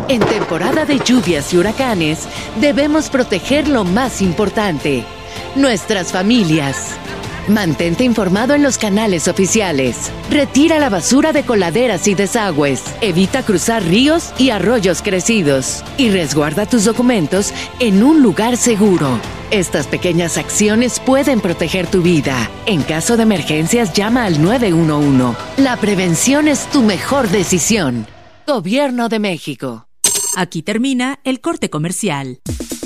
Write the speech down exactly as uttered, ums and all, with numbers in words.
En temporada de lluvias y huracanes, debemos proteger lo más importante, nuestras familias. Mantente informado en los canales oficiales. Retira la basura de coladeras y desagües. Evita cruzar ríos y arroyos crecidos. Y resguarda tus documentos en un lugar seguro. Estas pequeñas acciones pueden proteger tu vida. En caso de emergencias, llama al nueve uno uno. La prevención es tu mejor decisión. Gobierno de México. Aquí termina el corte comercial.